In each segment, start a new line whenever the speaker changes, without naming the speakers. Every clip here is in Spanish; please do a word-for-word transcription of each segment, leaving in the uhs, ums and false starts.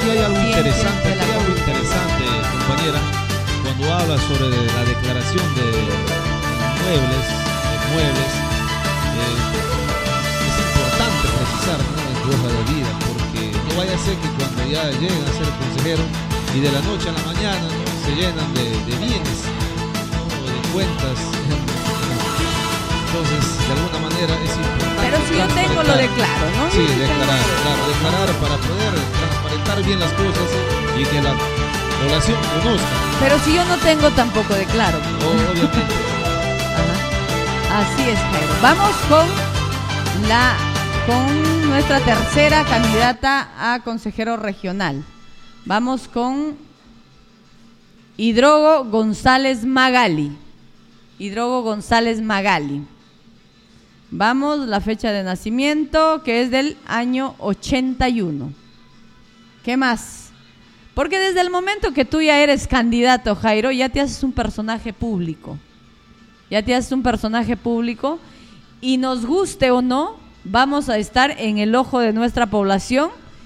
aquí hay algo interesante, aquí hay algo interesante, compañera, cuando habla sobre la declaración de inmuebles, de muebles, eh, es importante precisar, ¿no?, en tu hoja de vida, porque no vaya a ser que cuando ya lleguen a ser consejeros y de la noche a la mañana, ¿no?, se llenan de, de bienes, ¿no?, de cuentas. Entonces, de alguna manera es importante.
Pero si yo tengo, lo declaro, ¿no?
Sí, declarar, claro, declarar para poder transparentar bien las cosas y que la población conozca.
Pero si yo no tengo, tampoco declaro.
Obviamente.
Ajá. Así es, Jairo. Vamos con la con nuestra tercera candidata a consejero regional. Vamos con Hidrogo González Magali. Hidrogo González Magali. Vamos, la fecha de nacimiento, que es del año ochenta y uno. ¿Qué más? Porque desde el momento que tú ya eres candidato, Jairo, ya te haces un personaje público. Ya te haces un personaje público y nos guste o no, vamos a estar en el ojo de nuestra población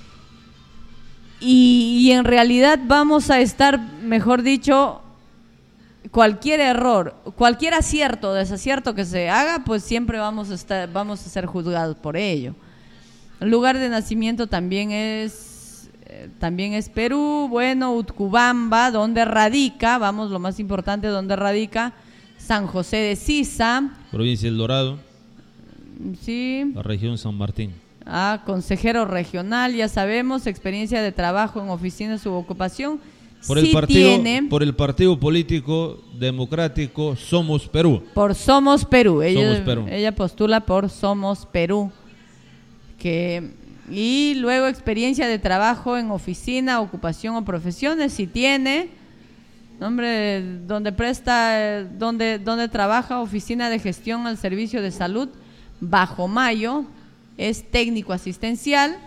y, y en realidad vamos a estar, mejor dicho, cualquier error, cualquier acierto o desacierto que se haga, pues siempre vamos a estar, vamos a ser juzgados por ello. El lugar de nacimiento también es, eh, también es Perú. Bueno, Utcubamba, donde radica, vamos, lo más importante, donde radica San José de Sisa,
provincia del Dorado,
sí,
la región San Martín.
Ah, consejero regional, ya sabemos, experiencia de trabajo en oficinas u ocupación.
Por el,
sí
partido,
tiene,
por el partido político democrático Somos Perú.
Por Somos Perú. Ella,
Somos Perú.
Ella postula por Somos Perú. Que, y luego experiencia de trabajo en oficina, ocupación o profesiones, si tiene. Nombre donde presta, donde, donde trabaja, oficina de gestión al servicio de salud, Bajo Mayo, es técnico asistencial.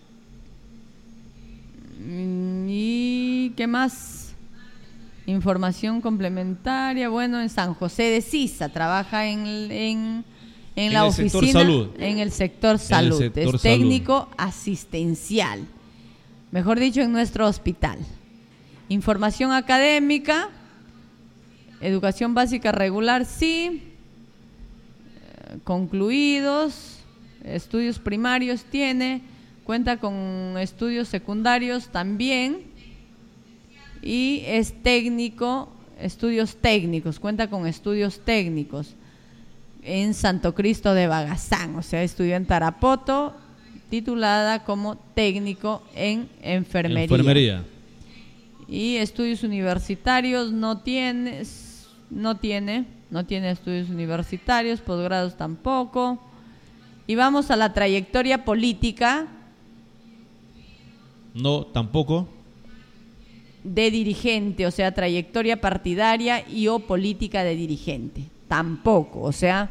¿Y qué más? Información complementaria. Bueno, en San José de Sisa trabaja en, en, en la
el
oficina
sector salud.
en el sector salud.
En el sector
es
salud.
Técnico asistencial, mejor dicho, en nuestro hospital. Información académica, educación básica regular, sí, eh, concluidos, estudios primarios tiene. Cuenta con estudios secundarios también y es técnico, estudios técnicos, cuenta con estudios técnicos en Santo Cristo de Bagazán, o sea, estudió en Tarapoto, titulada como técnico en enfermería.
Enfermería.
Y estudios universitarios no tiene, no tiene, no tiene estudios universitarios, posgrados tampoco. Y vamos a la trayectoria política.
No, tampoco.
De dirigente, o sea, trayectoria partidaria y o política de dirigente. Tampoco, o sea,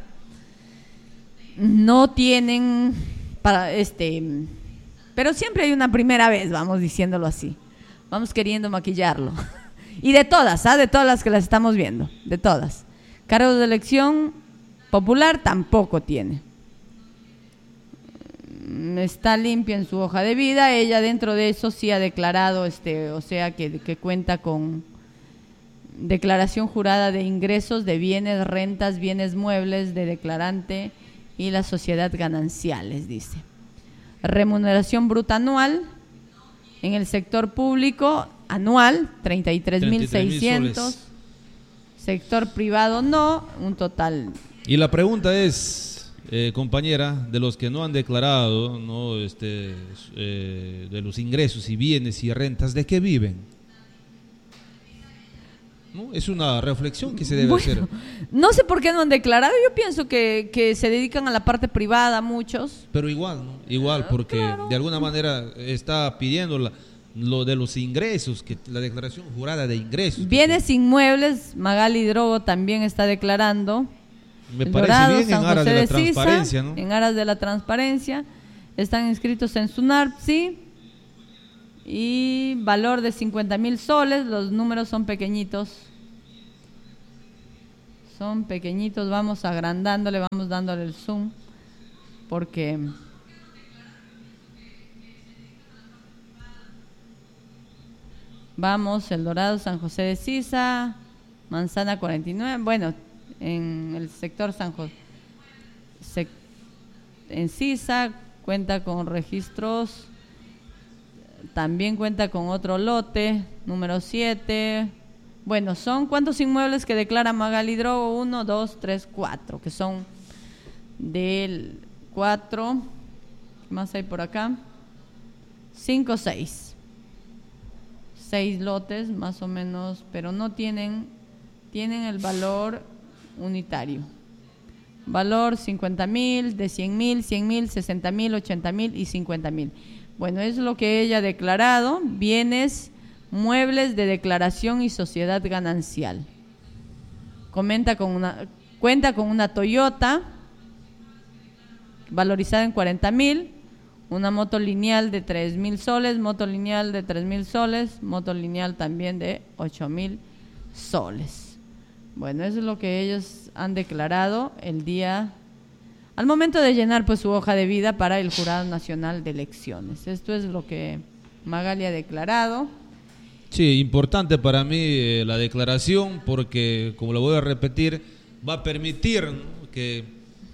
no tienen para este, pero siempre hay una primera vez, vamos diciéndolo así. Vamos queriendo maquillarlo. Y de todas, ¿ah? De todas las que las estamos viendo, de todas. Cargos de elección popular tampoco tiene. Está limpia en su hoja de vida. Ella dentro de eso sí ha declarado, este, o sea que, que cuenta con declaración jurada de ingresos, de bienes, rentas, bienes muebles, de declarante y la sociedad gananciales, dice. Remuneración bruta anual en el sector público, anual, treinta y tres mil seiscientos. Sector privado no, un total.
Y la pregunta es... Eh, compañera, de los que no han declarado, no, este, eh, de los ingresos y bienes y rentas, ¿de qué viven? ¿No? Es una reflexión que se debe
bueno,
hacer.
No sé por qué no han declarado. Yo pienso que, que se dedican a la parte privada muchos.
Pero igual, ¿no? Igual, porque
claro.
De alguna manera está pidiendo la, lo de los ingresos, que la declaración jurada de ingresos.
Bienes inmuebles, Magali Hidrogo también está declarando.
Me
El
parece
Dorado,
bien
San
en aras
José
de la
de Sisa,
transparencia, ¿no?
En aras de la transparencia. Están inscritos en SUNARP, sí. Y valor de cincuenta mil soles. Los números son pequeñitos. Son pequeñitos. Vamos agrandándole, vamos dándole el zoom. Porque Vamos, El Dorado, San José de Sisa, Manzana cuarenta y nueve, bueno, en el sector San José, sec, en Sisa, cuenta con registros, también cuenta con otro lote, número siete. Bueno, son ¿cuántos inmuebles que declara Magali Drogo? uno, dos, tres, cuatro, que son del cuatro, ¿qué más hay por acá? cinco, seis. seis lotes más o menos, pero no tienen, tienen el valor unitario. Valor cincuenta mil, de cien mil, cien mil, sesenta mil, ochenta mil y cincuenta mil. Bueno, es lo que ella ha declarado, bienes muebles de declaración y sociedad ganancial. Comenta con una, cuenta con una Toyota valorizada en cuarenta mil, una moto lineal de tres mil soles, moto lineal de tres mil soles, moto lineal también de ocho mil soles. Bueno, eso es lo que ellos han declarado el día, al momento de llenar pues su hoja de vida para el Jurado Nacional de Elecciones. Esto es lo que Magali ha declarado.
Sí, importante para mí eh, la declaración porque, como lo voy a repetir, va a permitir, ¿no?, que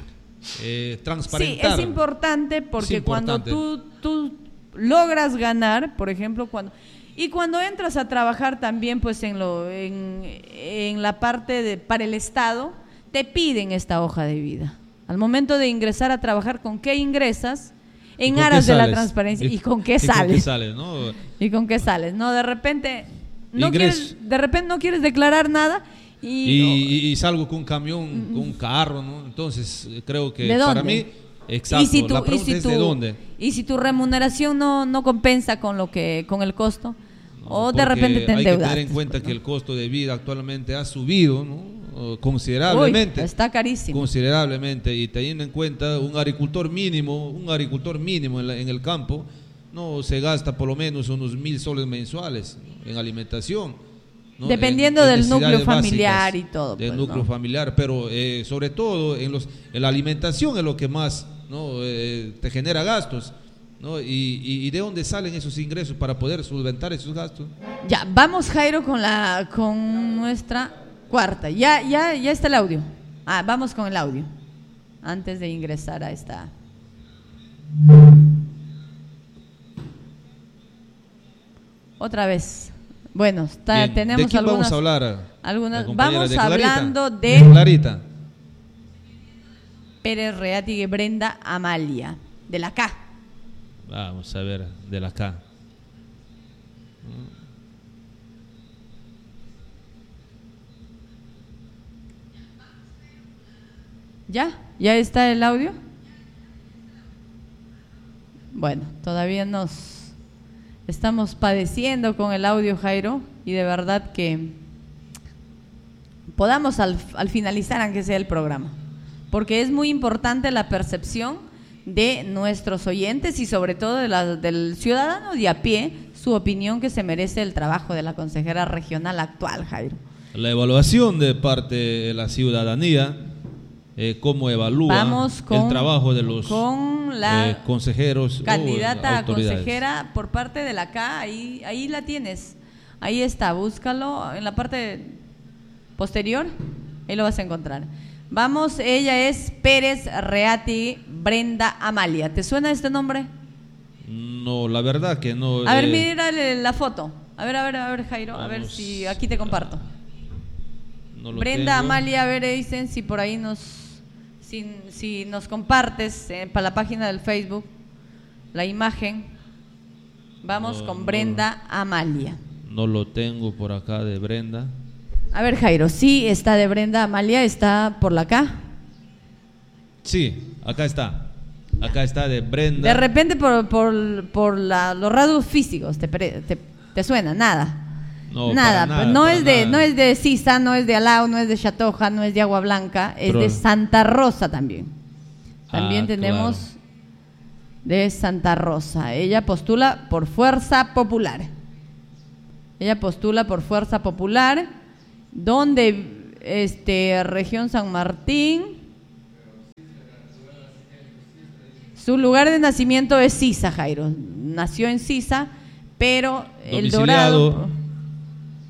eh, transparentar.
Sí, es importante porque
es importante.
cuando tú, tú logras ganar, por ejemplo, cuando y cuando entras a trabajar también pues en lo en, en la parte de para el Estado, te piden esta hoja de vida. Al momento de ingresar a trabajar, ¿con qué ingresas? En aras de la transparencia. ¿Y, ¿Y con qué
y
sales?
¿Con qué sales, no?
¿Y con qué sales? No, de repente no quieres, de repente no quieres declarar nada y,
y,
no.
y, y salgo con un camión, mm, con un carro, ¿no? Entonces creo que
¿de dónde?
Para mí, exacto.
¿Y si tu,
la pregunta
y si
es
tu,
de dónde.
Y si tu remuneración no no compensa con lo que con el costo,
no,
o de repente te endeudas.
Hay que tener en cuenta, ¿no?, que el costo de vida actualmente ha subido, ¿no?, considerablemente.
Uy, está carísimo.
Considerablemente, y teniendo en cuenta un agricultor mínimo, un agricultor mínimo en, la, en el campo, no se gasta por lo menos unos mil soles mensuales, ¿no?, en alimentación, ¿no?,
dependiendo
en, en
del núcleo familiar
básicas,
y todo.
Del
pues,
núcleo
¿no?
familiar, pero eh, sobre todo en, los, en la alimentación es lo que más, ¿no?, eh, te genera gastos, ¿no? Y, y, y de dónde salen esos ingresos para poder solventar esos gastos.
Ya, vamos, Jairo, con la con nuestra cuarta. Ya, ya, ya está el audio. Ah, vamos con el audio. Antes de ingresar a esta. Otra vez. Bueno, está,
Bien,
tenemos
¿de quién
algunas,
vamos a hablar?
algunas
de
vamos
Clarita.
hablando de,
de Clarita
Pérez Reátigue Brenda Amalia, de la K.
Vamos a ver, de la K.
¿Ya? ¿Ya está el audio? Bueno, todavía nos estamos padeciendo con el audio, Jairo, y de verdad que podamos al, al finalizar, aunque sea el programa, porque es muy importante la percepción de nuestros oyentes y sobre todo de la, del ciudadano de a pie, su opinión, que se merece el trabajo de la consejera regional actual, Jairo.
La evaluación de parte de la ciudadanía, eh, cómo evalúa con, el trabajo de los
con la
eh, consejeros
candidata
o
a consejera por parte de la K. Ahí, ahí la tienes, ahí está, búscalo en la parte posterior, ahí lo vas a encontrar. Vamos, ella es Pérez Reátigue Brenda Amalia. ¿Te suena este nombre?
No, la verdad que no.
A ver,
eh,
mira la foto. A ver, a ver, a ver, Jairo, vamos, a ver si aquí te comparto.
No lo
Brenda
tengo.
Amalia, a ver, dicen si por ahí nos, si, si nos compartes eh, para la página del Facebook la imagen. Vamos
no,
con
no,
Brenda Amalia.
No lo tengo por acá de Brenda.
A ver, Jairo, sí está de Brenda Amalia, está por la K.
Sí, acá está. Acá está de Brenda.
De repente por, por, por la, los rasgos físicos, ¿te, te, te suena? Nada.
No,
nada,
para nada,
no
para
es de
nada.
no es de Sisa, no es de Alao, no es de Chatoja, no es de Agua Blanca, es
Pero-
de Santa Rosa también. También
Ah,
tenemos
claro.
de Santa Rosa. Ella postula por Fuerza Popular. Ella postula por Fuerza Popular, donde este región San Martín. Su lugar de nacimiento es Sisa, Jairo. Nació en Sisa, pero el
Domiciliado
Dorado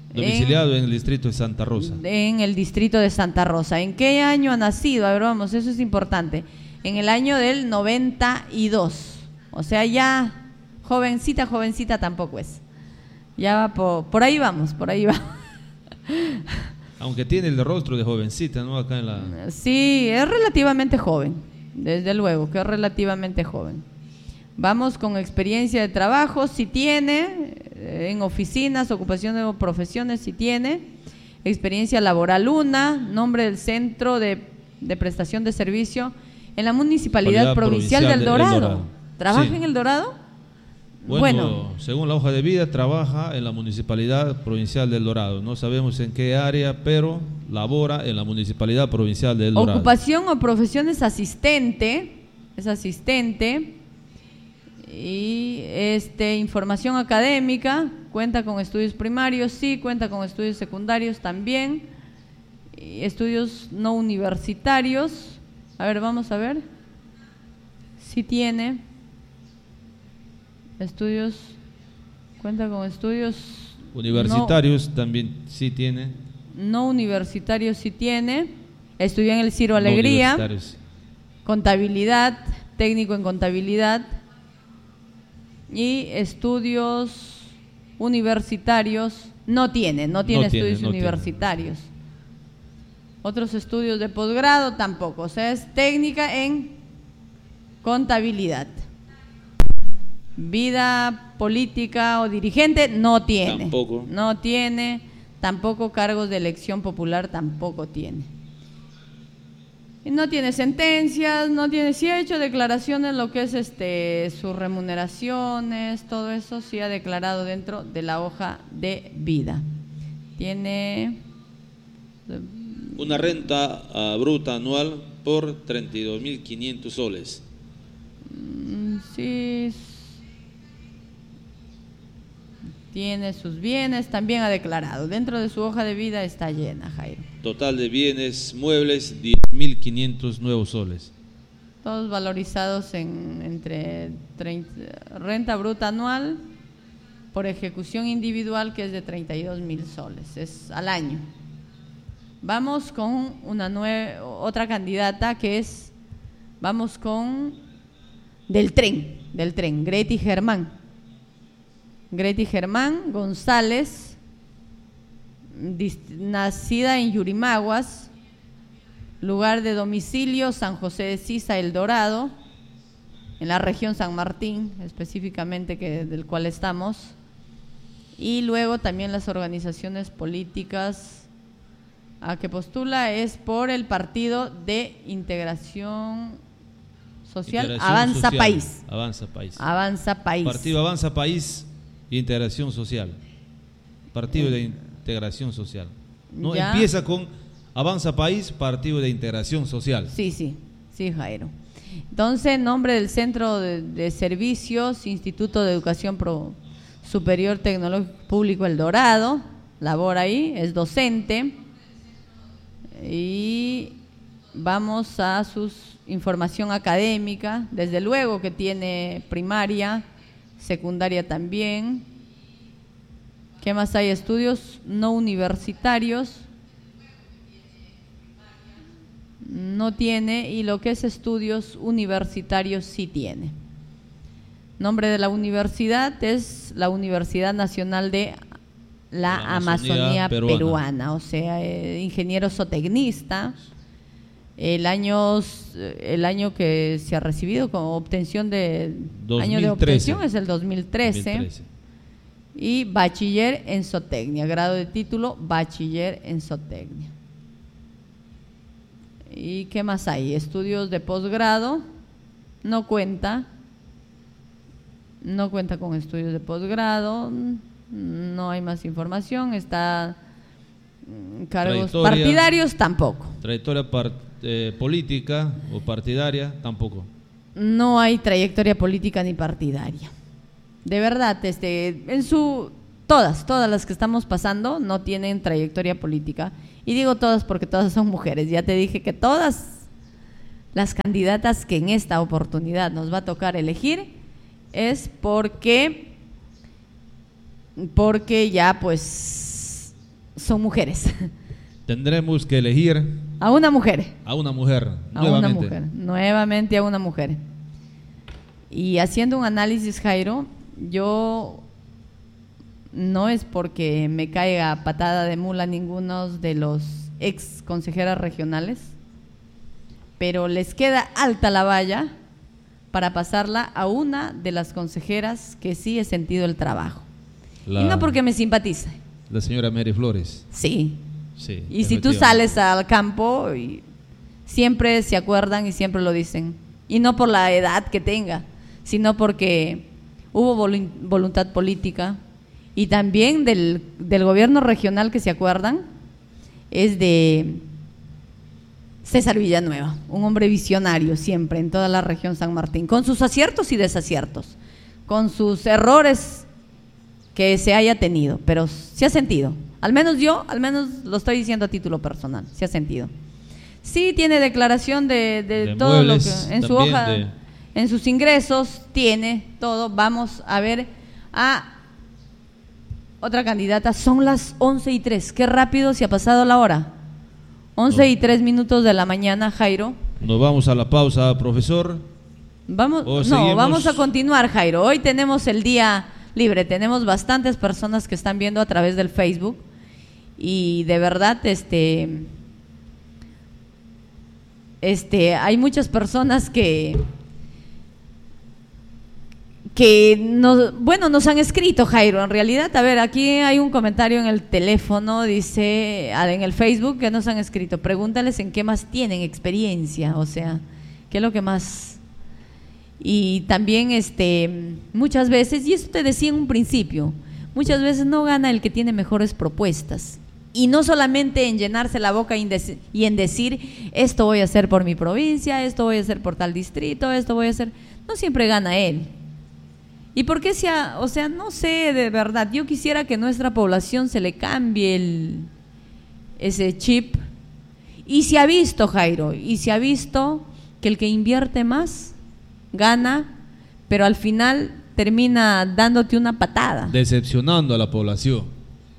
Domiciliado en, en el distrito de Santa Rosa.
En el distrito de Santa Rosa. ¿En qué año ha nacido? A ver, vamos, eso es importante. En el año del noventa y dos. O sea, ya jovencita, jovencita tampoco es. Ya va por, por ahí vamos, por ahí va.
Aunque tiene el rostro de jovencita, ¿no? Acá en la...
Sí, es relativamente joven, desde luego, que es relativamente joven. Vamos con experiencia de trabajo, si tiene, en oficinas, ocupaciones o profesiones, si tiene. Experiencia laboral una, nombre del centro de, de prestación de servicio en la Municipalidad Provincial, Provincial del Dorado. El Dorado. ¿Trabaja sí. en El Dorado?
Bueno, bueno, según la hoja de vida, trabaja en la Municipalidad Provincial del Dorado. No sabemos en qué área, pero labora en la Municipalidad Provincial del Dorado.
Ocupación o profesión es asistente, es asistente. Y este información académica, cuenta con estudios primarios, sí, cuenta con estudios secundarios también, y estudios no universitarios. A ver, vamos a ver. Sí tiene estudios, cuenta con estudios
universitarios,
no,
también sí tiene.
No universitarios sí tiene. Estudió en el Ciro Alegría, no contabilidad, técnico en contabilidad. Y estudios universitarios no tiene, no tiene no estudios tiene, no universitarios. Tiene. Otros estudios de posgrado tampoco, o sea, es técnica en contabilidad. Vida política o dirigente no tiene.
Tampoco.
No tiene, tampoco cargos de elección popular tampoco tiene. Y no tiene sentencias, no tiene, sí ha hecho declaraciones, lo que es este sus remuneraciones, todo eso sí ha declarado dentro de la hoja de vida. Tiene
una renta uh, bruta anual por treinta y dos mil quinientos soles.
Mm, sí, tiene sus bienes, también ha declarado. Dentro de su hoja de vida está llena, Jairo.
Total de bienes muebles, diez mil quinientos nuevos soles.
Todos valorizados en entre treinta, renta bruta anual por ejecución individual, que es de treinta y dos mil soles, es al año. Vamos con una nueva, otra candidata que es, vamos con del tren, del tren, Greti Germán. Greti Germán González, nacida en Yurimaguas, lugar de domicilio San José de Sisa, El Dorado, en la región San Martín, específicamente que, del cual estamos, y luego también las organizaciones políticas a que postula es por el Partido de Integración Social,
Integración
Avanza
Social.
País.
Avanza País.
Avanza País.
Partido Avanza País, Integración Social. Partido de Integración Social. No
ya.
Empieza con Avanza País, Partido de Integración Social.
Sí, sí, sí, Jairo. Entonces, nombre del Centro de, de Servicios, Instituto de Educación Pro, Superior Tecnológico Público El Dorado, labora ahí, es docente. Y vamos a su información académica, desde luego que tiene primaria, secundaria también. ¿Qué más hay? Estudios no universitarios. No tiene, y lo que es estudios universitarios sí tiene. Nombre de la universidad es la Universidad Nacional de la, la Amazonía, Amazonía peruana. peruana, o sea, eh, ingeniero zootecnista. El año, el año que se ha recibido como obtención de
dos mil trece.
Año de obtención es el dos mil trece.
dos mil trece.
Y bachiller en zootecnia, grado de título bachiller en zootecnia. ¿Y qué más hay? Estudios de posgrado, no cuenta, no cuenta con estudios de posgrado, no hay más información, está cargos partidarios tampoco.
Trayectoria par, eh, política o partidaria tampoco.
No hay trayectoria política ni partidaria. De verdad, este, en su todas, todas las que estamos pasando no tienen trayectoria política. Y digo todas porque todas son mujeres. Ya te dije que todas las candidatas que en esta oportunidad nos va a tocar elegir es porque porque ya pues son mujeres.
Tendremos que elegir
a una mujer.
A una mujer,
a
nuevamente.
una mujer, nuevamente a una mujer. Y haciendo un análisis, Jairo, yo no es porque me caiga patada de mula ninguno de los ex consejeras regionales, pero les queda alta la valla para pasarla a una de las consejeras que sí he sentido el trabajo. La, y no porque me simpatice.
La señora Mary Flores.
Sí.
Sí,
y si tú sales al campo, y siempre se acuerdan y siempre lo dicen. Y no por la edad que tenga, sino porque hubo voluntad política. Y también del, del gobierno regional que se acuerdan, es de César Villanueva, un hombre visionario siempre en toda la región San Martín, con sus aciertos y desaciertos, con sus errores que se haya tenido, pero se ha sentido. Al menos yo, al menos lo estoy diciendo a título personal, se ha sentido. Sí tiene declaración de, de, de todo muebles, lo que en su hoja, de... en sus ingresos tiene todo. Vamos a ver a otra candidata. Son las once y tres. Qué rápido se ha pasado la hora. Once no. y tres minutos de la mañana, Jairo.
Nos vamos a la pausa, profesor.
Vamos, no, seguimos? vamos a continuar, Jairo. Hoy tenemos el día libre. Tenemos bastantes personas que están viendo a través del Facebook. Y de verdad, este, este, hay muchas personas que, que nos, bueno, nos han escrito, Jairo, en realidad. A ver, aquí hay un comentario en el teléfono, dice, en el Facebook, que nos han escrito. Pregúntales en qué más tienen experiencia, o sea, qué es lo que más. Y también, este, muchas veces, y eso te decía en un principio, muchas veces no gana el que tiene mejores propuestas. Y no solamente en llenarse la boca y en decir, esto voy a hacer por mi provincia, esto voy a hacer por tal distrito, esto voy a hacer. No siempre gana él. ¿Y por qué sea? O sea, no sé, de verdad. Yo quisiera que nuestra población se le cambie el, ese chip. Y se ha visto, Jairo, y se ha visto que el que invierte más gana, pero al final termina dándote una patada.
Decepcionando a la población.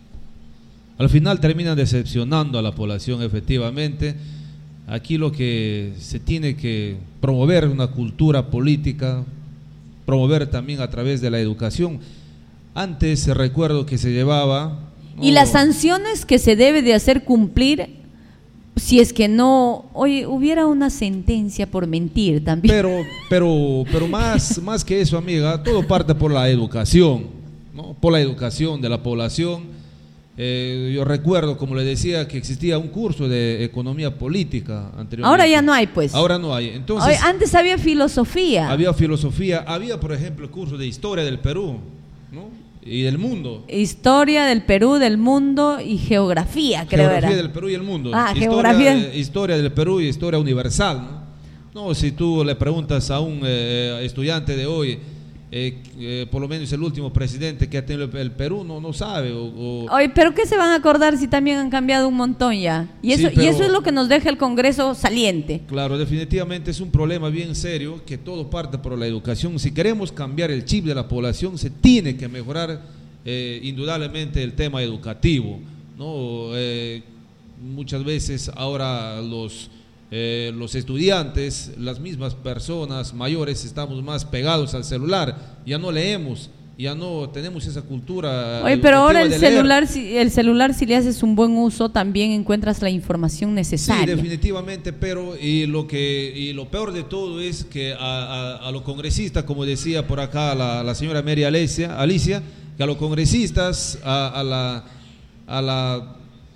Al final terminan decepcionando a la población, efectivamente. Aquí lo que se tiene que promover una cultura política, promover también a través de la educación. Antes recuerdo que se llevaba…
Y oh, las sanciones que se debe de hacer cumplir, si es que no, oye, hubiera una sentencia por mentir también.
Pero, pero, pero más, más que eso, amiga, todo parte por la educación, ¿no? Por la educación de la población. Eh, yo recuerdo, como le decía, que existía un curso de economía política anteriormente.
Ahora ya no hay, pues.
Ahora no hay. Entonces,
Oye, antes había filosofía.
Había filosofía, había, por ejemplo, el curso de historia del Perú, ¿no? Y del mundo.
Historia del Perú, del mundo y geografía, creo
geografía
era.
Geografía del Perú y el mundo.
Ah,
historia,
geografía.
Eh, historia del Perú y historia universal, ¿no? No, si tú le preguntas a un eh, estudiante de hoy, Eh, eh, por lo menos el último presidente que ha tenido el Perú no, no sabe o, o...
Oye, pero ¿qué se van a acordar si también han cambiado un montón ya? Y eso, sí, pero, y eso es lo que nos deja el Congreso saliente.
Claro, definitivamente es un problema bien serio, que todo parte por la educación. Si queremos cambiar el chip de la población, se tiene que mejorar eh, indudablemente el tema educativo, ¿no? Eh, muchas veces ahora los Eh, los estudiantes, las mismas personas mayores, estamos más pegados al celular, ya no leemos, ya no tenemos esa cultura.
Oye, pero ahora el celular, si, el celular si le haces un buen uso, también encuentras la información necesaria.
Sí, definitivamente, pero y lo que y lo peor de todo es que a, a, a los congresistas, como decía por acá la, la señora Mary Alicia, Alicia, que a los congresistas, a, a la a la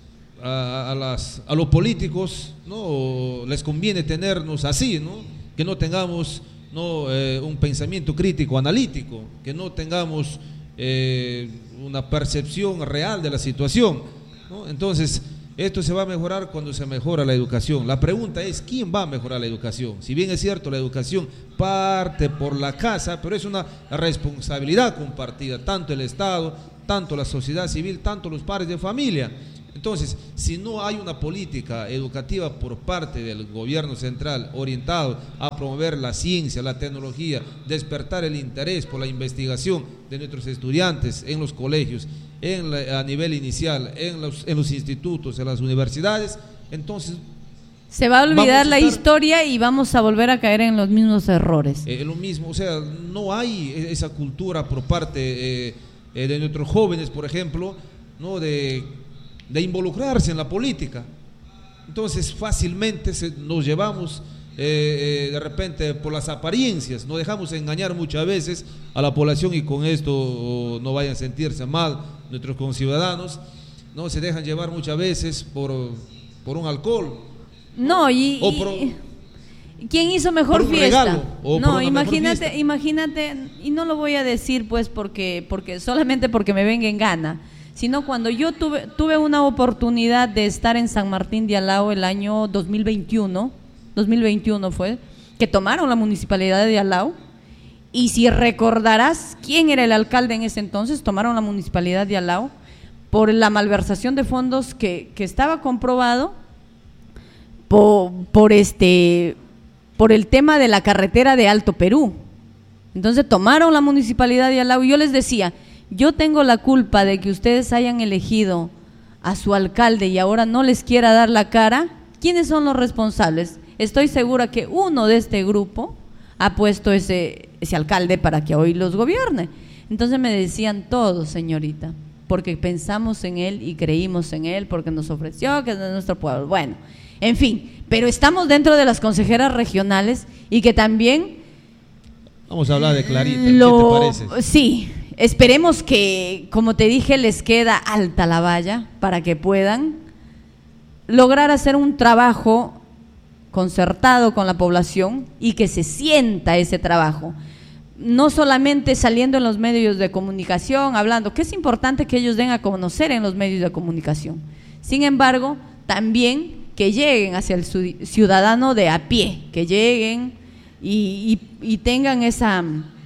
A, a, las, a los políticos, ¿no? Les conviene tenernos así, ¿no? Que no tengamos, ¿no? Eh, un pensamiento crítico, analítico, que no tengamos eh, una percepción real de la situación, ¿no? Entonces, esto se va a mejorar cuando se mejora la educación. La pregunta es, ¿quién va a mejorar la educación? Si bien es cierto, la educación parte por la casa, pero es una responsabilidad compartida, tanto el Estado, tanto la sociedad civil, tanto los padres de familia. Entonces, si no hay una política educativa por parte del gobierno central orientado a promover la ciencia, la tecnología, despertar el interés por la investigación de nuestros estudiantes en los colegios, en la, a nivel inicial, en los, en los institutos, en las universidades, entonces
se va a olvidar
a
la
estar,
historia y vamos a volver a caer en los mismos errores.
Eh, lo mismo, o sea, no hay esa cultura por parte eh, eh, de nuestros jóvenes, por ejemplo, no de, de involucrarse en la política. Entonces fácilmente se, nos llevamos eh, eh, de repente por las apariencias, nos dejamos engañar muchas veces a la población y con esto oh, no vayan a sentirse mal nuestros conciudadanos, no se dejan llevar muchas veces por, por un alcohol.
No, y,
o por,
y ¿quién hizo mejor
por un
fiesta?
Regalo, o
no,
por
imagínate, imagínate, y no lo voy a decir pues porque, porque solamente porque me venga en gana, sino cuando yo tuve, tuve una oportunidad de estar en San Martín de Alao el año dos mil veintiuno, dos mil veintiuno fue, que tomaron la municipalidad de Alao, y si recordarás quién era el alcalde en ese entonces, tomaron la municipalidad de Alao por la malversación de fondos que, que estaba comprobado por, por este por el tema de la carretera de Alto Perú. Entonces tomaron la municipalidad de Alao y yo les decía, yo tengo la culpa de que ustedes hayan elegido a su alcalde y ahora no les quiera dar la cara. ¿Quiénes son los responsables? Estoy segura que uno de este grupo ha puesto ese, ese alcalde para que hoy los gobierne. Entonces me decían todos, señorita, porque pensamos en él y creímos en él, porque nos ofreció que es de nuestro pueblo. Bueno, en fin, pero estamos dentro de las consejeras regionales y que también…
Vamos a hablar de Clarita,
lo,
¿qué te parece?
Sí, esperemos que, como te dije, les queda alta la valla para que puedan lograr hacer un trabajo concertado con la población y que se sienta ese trabajo. No solamente saliendo en los medios de comunicación, hablando, que es importante que ellos den a conocer en los medios de comunicación. Sin embargo, también que lleguen hacia el ciudadano de a pie, que lleguen y, y, y tengan esa,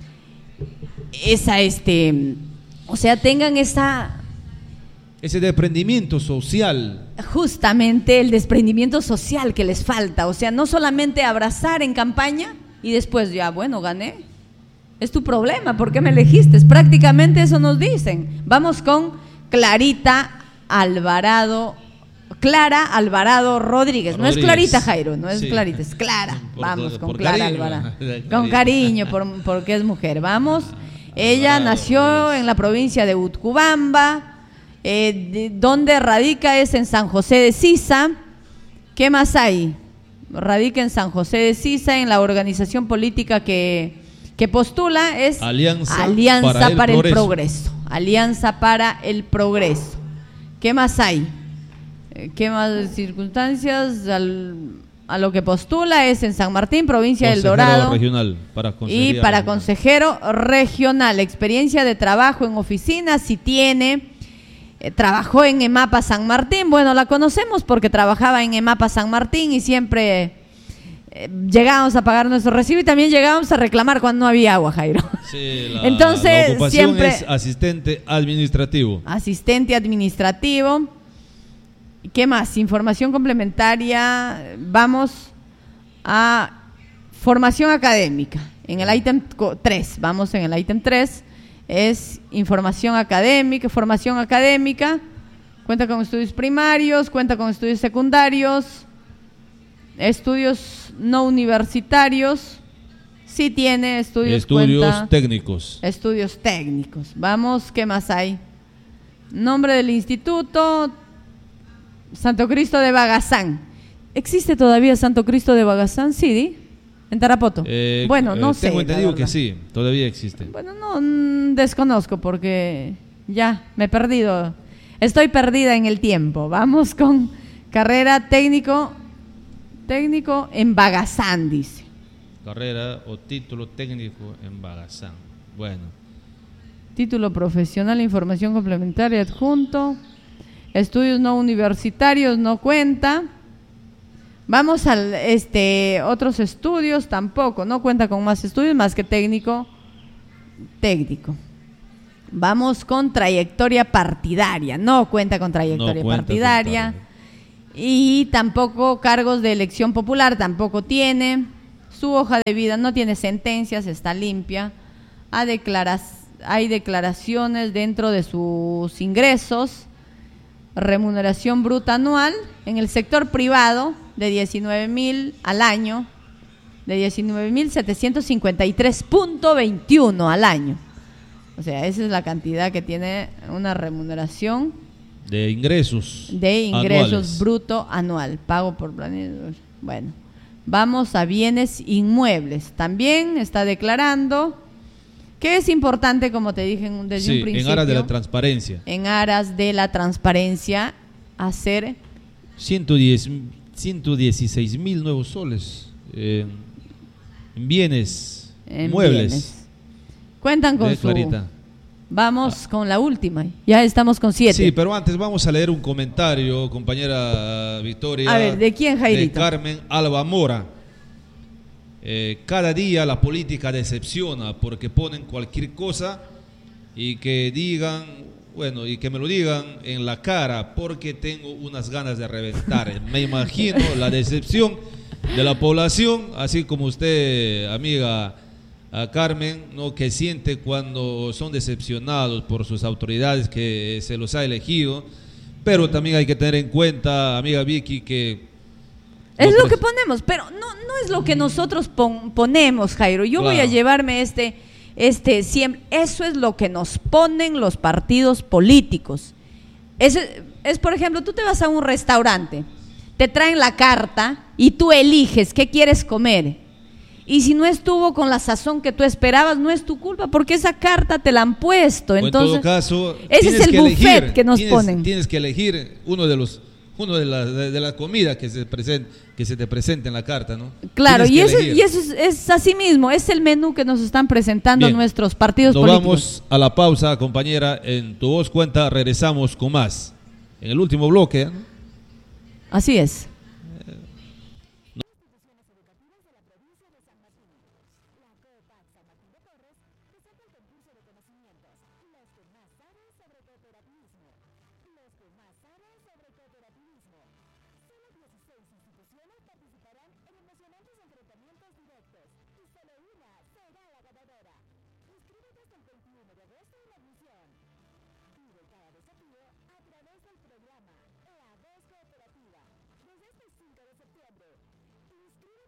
esa, este, o sea, tengan esa…
Ese desprendimiento social.
Justamente el desprendimiento social que les falta, o sea, no solamente abrazar en campaña y después ya, bueno, gané. Es tu problema, ¿por qué me elegiste? Prácticamente eso nos dicen. Vamos con Clarita Alvarado, Clara Alvarado Rodríguez. No
Rodríguez.
es Clarita, Jairo, no es
Sí.
Clarita, es Clara.
Por-
Vamos con
por
Clara
cariño.
Alvarado.
Cariño.
Con cariño, por, porque es mujer. Vamos. Ella
Alvarado
nació
Rodríguez.
en la provincia de Utcubamba, eh, de- donde radica es en San José de Sisa. ¿Qué más hay? Radica en San José de Sisa, en la organización política que… que postula es
Alianza,
Alianza
para, el,
para el
progreso.
Progreso. Alianza para el Progreso. ¿Qué más hay? Eh, ¿Qué más circunstancias? Al, a lo que postula es en San Martín, provincia del
Consejero
Dorado.
regional, para
Y
consejería
para
regional.
consejero regional, experiencia de trabajo en oficina, si tiene, eh, trabajó en EMAPA San Martín, bueno, la conocemos porque trabajaba en EMAPA San Martín y siempre eh, llegábamos a pagar nuestro recibo y también llegábamos a reclamar cuando no había agua, Jairo.
Sí, la,
Entonces,
la ocupación
siempre-
es asistente administrativo.
Asistente administrativo. ¿Qué más? Información complementaria. Vamos a formación académica. En el ítem tres, vamos en el ítem tres, es información académica, formación académica. Cuenta con estudios primarios, cuenta con estudios secundarios, estudios no universitarios. Sí tiene estudios,
Estudios
cuenta-
técnicos.
Estudios técnicos. Vamos, ¿qué más hay? Nombre del instituto, Santo Cristo de Bagazán. ¿Existe todavía Santo Cristo de Bagazán? Sí, ¿di? En Tarapoto.
Eh,
bueno, no
eh,
sé.
Tengo
la
entendido que
verdad.
sí, todavía existe.
Bueno, no, mm, desconozco porque ya me he perdido. Estoy perdida en el tiempo. Vamos con carrera técnico, técnico en Bagazán, dice.
Carrera o título técnico en Bagazán. Bueno,
Título profesional, información complementaria adjunto. Estudios no universitarios no cuenta. Vamos al este otros estudios tampoco, no cuenta con más estudios más que técnico técnico. Vamos con trayectoria partidaria. No cuenta con trayectoria
No cuenta
partidaria.
con
Y tampoco cargos de elección popular, tampoco tiene. Su hoja de vida no tiene sentencias, está limpia. Ha declaras, hay declaraciones dentro de sus ingresos. Remuneración bruta anual en el sector privado de diecinueve mil al año, de diecinueve mil setecientos cincuenta y tres punto veintiuno al año. O sea, esa es la cantidad que tiene una remuneración
De ingresos.
de ingresos
anuales.
bruto anual, pago por planilla. Bueno, vamos a bienes inmuebles. También está declarando que es importante, como te dije en- desde
Sí,
un principio,
en aras de la transparencia.
en aras de la transparencia, hacer
ciento diez, ciento dieciséis mil nuevos soles eh, en bienes,
en
muebles.
bienes. Cuentan con
Ve,
su...
Clarita.
Vamos con la última. Ya estamos con siete.
Sí, pero antes vamos a leer un comentario, compañera Victoria.
A ver, ¿de quién, Jairito?
De Carmen Alba Mora. Eh, cada día la política decepciona porque ponen cualquier cosa y que digan, bueno, y que me lo digan en la cara porque tengo unas ganas de reventar. Me imagino la decepción de la población, así como usted, amiga a Carmen, ¿no?, que siente cuando son decepcionados por sus autoridades que se los ha elegido, pero también hay que tener en cuenta, amiga Vicky, que
Es
no
lo
pres-
que ponemos, pero no, no es lo que nosotros pon- ponemos, Jairo. Yo voy a
Claro.
llevarme este, este siempre. Eso es lo que nos ponen los partidos políticos. Es, es, por ejemplo, tú te vas a un restaurante, te traen la carta y tú eliges qué quieres comer. Y si no estuvo con la sazón que tú esperabas, no es tu culpa, porque esa carta te la han puesto.
o en
Entonces,
todo caso,
ese
tienes
es el
que
buffet
elegir,
que nos
tienes,
ponen.
Tienes que elegir uno de los uno de la, de, de la comida que se present, que se te presente en la carta, ¿no?
Claro, y
Tienes
eso,
que elegir.
y eso es, es así mismo, es el menú que nos están presentando
Bien.
nuestros partidos
Nos
políticos.
vamos a la pausa, compañera. En Tu Voz Cuenta regresamos con más. En el último bloque, ¿no?
Así es.